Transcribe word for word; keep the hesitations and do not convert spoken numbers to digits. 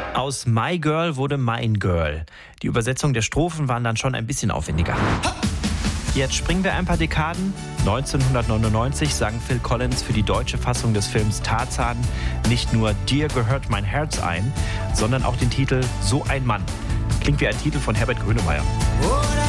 Aus My Girl wurde Mein Girl. Die Übersetzung der Strophen waren dann schon ein bisschen aufwendiger. Jetzt springen wir ein paar Dekaden. neunzehnhundertneunundneunzig sang Phil Collins für die deutsche Fassung des Films Tarzan nicht nur Dir gehört mein Herz ein, sondern auch den Titel So ein Mann. Klingt wie ein Titel von Herbert Grönemeyer. Oder